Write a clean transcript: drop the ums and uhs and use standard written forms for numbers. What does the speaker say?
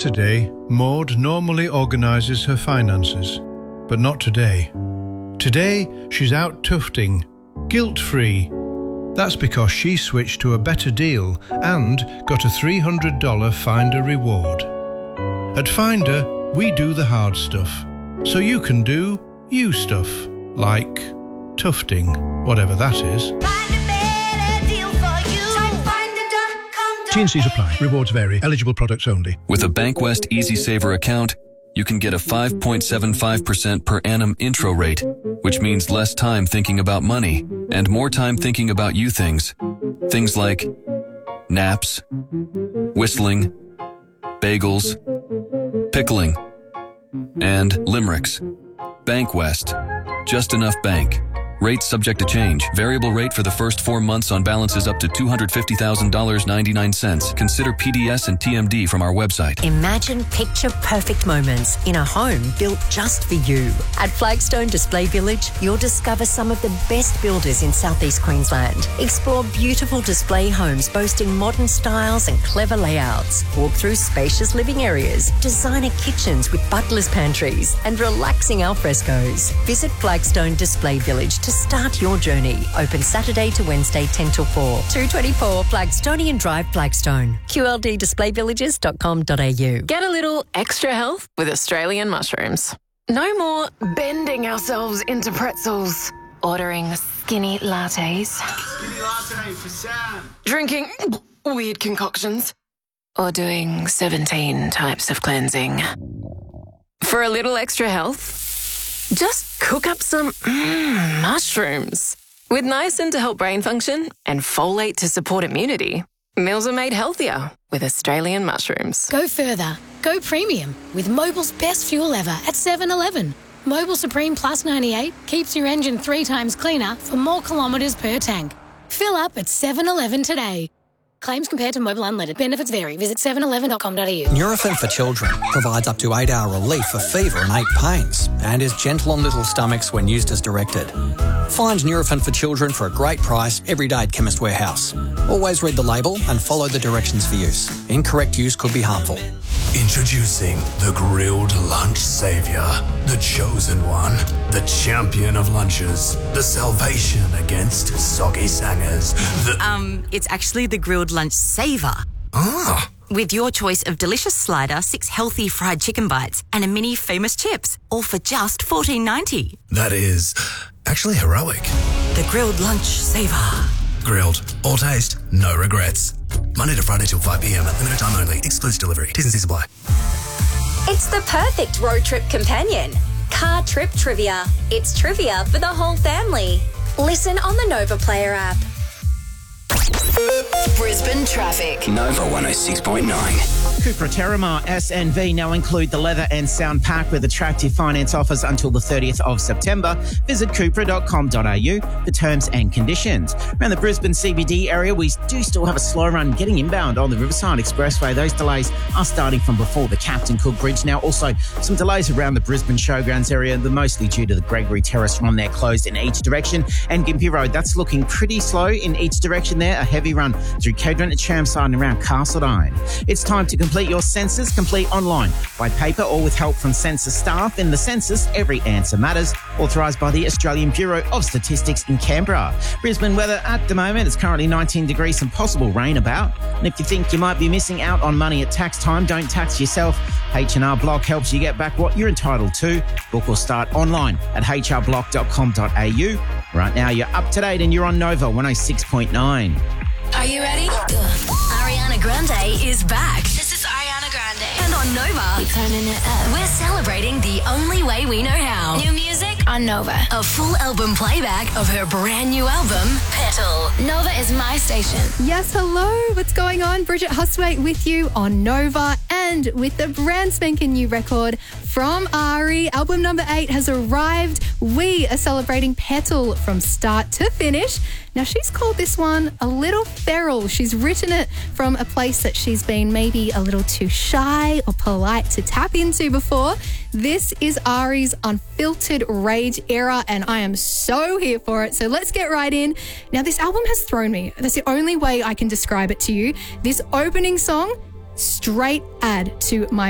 Saturday, Maud normally organises her finances, but not today. Today, she's out tufting, guilt-free. That's because she switched to a better deal and got a $300 Finder reward. At Finder, we do the hard stuff, so you can do you stuff, like tufting, whatever that is. T&Cs apply. Rewards vary. Eligible products only. With a BankWest Easy Saver account, you can get a 5.75% per annum intro rate, which means less time thinking about money and more time thinking about you things. Things like naps, whistling, bagels, pickling, and limericks. BankWest. Just enough bank. Rates subject to change. Variable rate for the first 4 months on balances up to $250,000.99. Consider PDS and TMD from our website. Imagine picture-perfect moments in a home built just for you. At Flagstone Display Village, you'll discover some of the best builders in southeast Queensland. Explore beautiful display homes boasting modern styles and clever layouts. Walk through spacious living areas, designer kitchens with butler's pantries, and relaxing alfrescos. Visit Flagstone Display Village to start your journey. Open Saturday to Wednesday 10 till 4. 224 Flagstonian Drive, Flagstone. QLDdisplayvillages.com.au. Get a little extra health with Australian mushrooms. No more bending ourselves into pretzels. Ordering skinny lattes. Skinny latte for Sam. Drinking weird concoctions. Or doing 17 types of cleansing. For a little extra health, just cook up some mushrooms. With niacin to help brain function and folate to support immunity, meals are made healthier with Australian mushrooms. Go further. Go premium with Mobil's best fuel ever at 7-Eleven. Mobil Supreme Plus 98 keeps your engine 3 times cleaner for more kilometres per tank. Fill up at 7-Eleven today. Claims compared to Mobil Unleaded. Benefits vary. Visit 711.com.au. Nurofen for Children provides up to 8-hour relief for fever and ache pains and is gentle on little stomachs when used as directed. Find Nurofen for Children for a great price every day at Chemist Warehouse. Always read the label and follow the directions for use. Incorrect use could be harmful. Introducing the Grilled Lunch Saviour, the chosen one, the champion of lunches, the salvation against soggy sangers. It's actually the Grilled Lunch Saver. Ah. With your choice of delicious slider, 6 healthy fried chicken bites, and a mini famous chips, all for just $14.90. That is actually heroic. The Grilled Lunch Saver. Grilled. All taste, no regrets. Monday to Friday till 5 p.m. Limited time only. Exclusive delivery. T&Cs apply. It's the perfect road trip companion. Car Trip Trivia. It's trivia for the whole family. Listen on the Nova Player app. Brisbane traffic. Nova 106.9. Cupra Terramar SNV now include the leather and sound pack with attractive finance offers until the 30th of September. Visit cupra.com.au for terms and conditions. Around the Brisbane CBD area, we do still have a slow run getting inbound on the Riverside Expressway. Those delays are starting from before the Captain Cook Bridge. Now also some delays around the Brisbane Showgrounds area, they're mostly due to the Gregory Terrace run there closed in each direction. And Gympie Road, that's looking pretty slow in each direction there. A heavy run through Cadron to Chermside and around Castledine. It's time to complete your census. Complete online, by paper or with help from census staff. In the census, every answer matters. Authorised by the Australian Bureau of Statistics in Canberra. Brisbane weather at the moment, it's currently 19 degrees, some possible rain about. And if you think you might be missing out on money at tax time, don't tax yourself. H&R Block helps you get back what you're entitled to. Book or start online at hrblock.com.au. Right now, you're up to date and you're on Nova 106.9. Are you ready? Ariana Grande is back. This is Ariana Grande. And on Nova, we're celebrating the only way we know how. New music on Nova. A full album playback of her brand new album, Petal. Nova is my station. Yes, hello. What's going on? Bridget Hustwaite with you on Nova and with the brand spanking new record from Ari. Album number 8 has arrived. We are celebrating Petal from start to finish. Now, she's called this one a little feral. She's written it from a place that she's been maybe a little too shy or polite to tap into before. This is Ari's unfiltered rage era, and I am so here for it. So let's get right in. Now, this album has thrown me. That's the only way I can describe it to you. This opening song, straight add to my